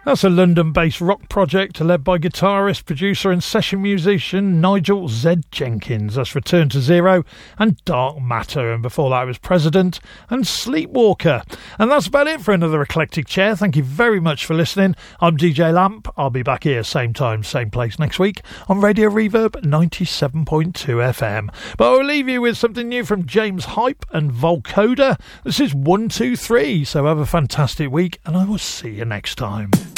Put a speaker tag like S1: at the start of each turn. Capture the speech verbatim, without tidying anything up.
S1: That's a London-based rock project led by guitarist, producer and session musician Nigel Z. Jenkins. That's Return to Zero and Dark Matter. And before that was President and Sleepwalker. And that's about it for another Eclectic Chair. Thank you very much for listening. I'm D J Lamp. I'll be back here same time, same place next week on Radio Reverb ninety-seven point two F M. But I'll leave you with something new from James Hype and Volcoda. This is one two three. So have a fantastic week and I will see you next time.